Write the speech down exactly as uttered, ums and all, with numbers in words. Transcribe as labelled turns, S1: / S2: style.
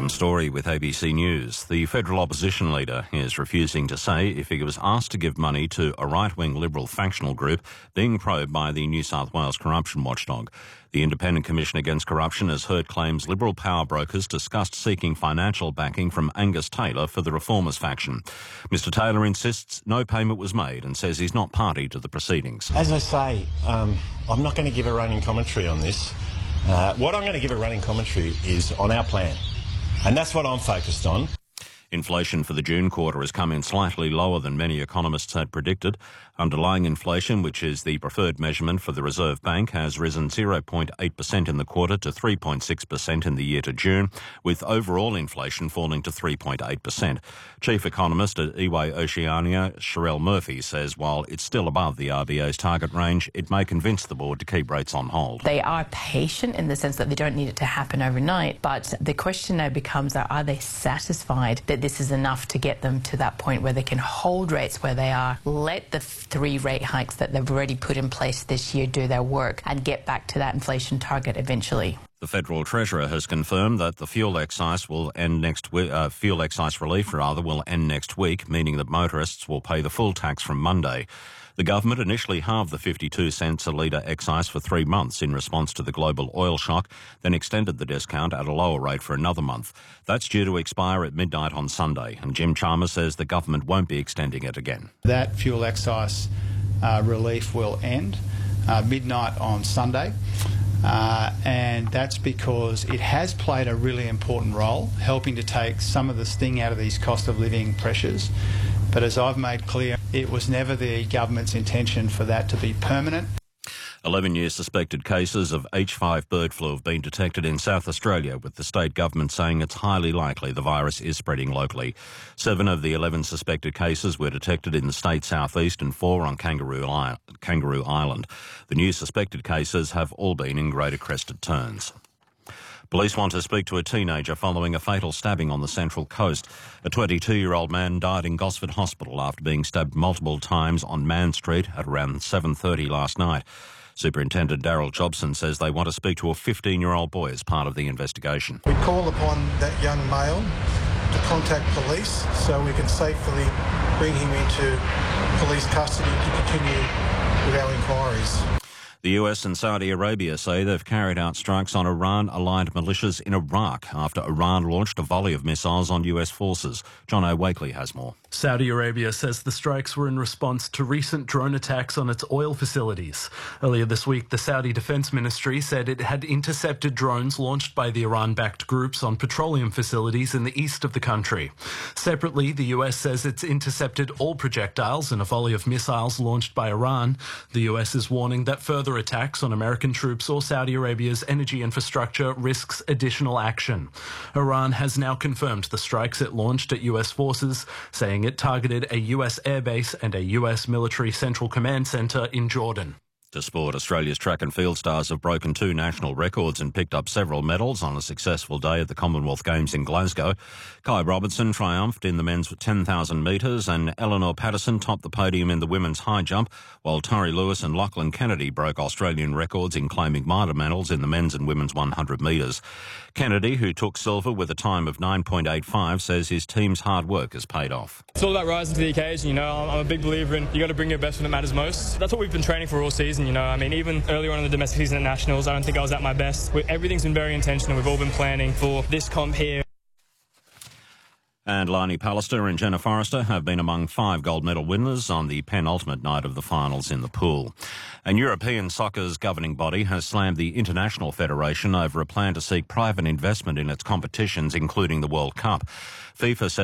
S1: Adam Story with A B C News. The federal opposition leader is refusing to say if he was asked to give money to a right-wing Liberal factional group being probed by the New South Wales corruption watchdog. The Independent Commission Against Corruption has heard claims Liberal power brokers discussed seeking financial backing from Angus Taylor for the Reformers faction. Mister Taylor insists no payment was made and says he's not party to the proceedings.
S2: As I say, um, I'm not going to give a running commentary on this. Uh, what I'm going to give a running commentary is on our plan, and that's what I'm focused on.
S1: Inflation for the June quarter has come in slightly lower than many economists had predicted. Underlying inflation, which is the preferred measurement for the Reserve Bank, has risen zero point eight percent in the quarter to three point six percent in the year to June, with overall inflation falling to three point eight percent. Chief economist at E Y Oceania, Sherelle Murphy, says while it's still above the R B A's target range, it may convince the board to keep rates on hold.
S3: They are patient in the sense that they don't need it to happen overnight, but the question now becomes, are they satisfied that this is enough to get them to that point where they can hold rates where they are, let the three rate hikes that they've already put in place this year do their work and get back to that inflation target eventually.
S1: The Federal Treasurer has confirmed that the fuel excise will end next week. Uh, fuel excise relief, rather, will end next week, meaning that motorists will pay the full tax from Monday. The government initially halved the fifty-two cents a litre excise for three months in response to the global oil shock, then extended the discount at a lower rate for another month. That's due to expire at midnight on Sunday, and Jim Chalmers says the government won't be extending it again.
S4: That fuel excise uh, relief will end uh, midnight on Sunday. Uh, and that's because it has played a really important role helping to take some of the sting out of these cost of living pressures. But as I've made clear, it was never the government's intention for that to be permanent.
S1: eleven new suspected cases of H five bird flu have been detected in South Australia, with the state government saying it's highly likely the virus is spreading locally. Seven of the eleven suspected cases were detected in the state southeast and four on Kangaroo Island. Kangaroo Island. The new suspected cases have all been in Greater Crested Terns. Police want to speak to a teenager following a fatal stabbing on the Central Coast. A twenty-two-year-old man died in Gosford Hospital after being stabbed multiple times on Man Street at around seven thirty last night. Superintendent Daryl Jobson says they want to speak to a fifteen-year-old boy as part of the investigation.
S5: We call upon that young male to contact police so we can safely bring him into police custody to continue with our inquiries.
S1: The U S and Saudi Arabia say they've carried out strikes on Iran-aligned militias in Iraq after Iran launched a volley of missiles on U S forces. John O'Wakely has more.
S6: Saudi Arabia says the strikes were in response to recent drone attacks on its oil facilities. Earlier this week, the Saudi Defense Ministry said it had intercepted drones launched by the Iran-backed groups on petroleum facilities in the east of the country. Separately, the U S says it's intercepted all projectiles in a volley of missiles launched by Iran. The U S is warning that further attacks on American troops or Saudi Arabia's energy infrastructure risks additional action. Iran has now confirmed the strikes it launched at U S forces, saying it targeted a U S airbase and a U S military central command centre in Jordan.
S1: To sport, Australia's track and field stars have broken two national records and picked up several medals on a successful day at the Commonwealth Games in Glasgow. Kai Robertson triumphed in the men's ten thousand metres and Eleanor Patterson topped the podium in the women's high jump, while Tori Lewis and Lachlan Kennedy broke Australian records in claiming minor medals in the men's and women's one hundred metres. Kennedy, who took silver with a time of nine point eight five, says his team's hard work has paid off.
S7: It's all about rising to the occasion, you know. I'm, I'm a big believer in you got to bring your best when it matters most. That's what we've been training for all season, you know. I mean, even earlier on in the domestic season at Nationals, I don't think I was at my best. We, everything's been very intentional. We've all been planning for this comp here.
S1: And Lani Pallister and Jenna Forrester have been among five gold medal winners on the penultimate night of the finals in the pool. And European soccer's governing body has slammed the International Federation over a plan to seek private investment in its competitions, including the World Cup. FIFA says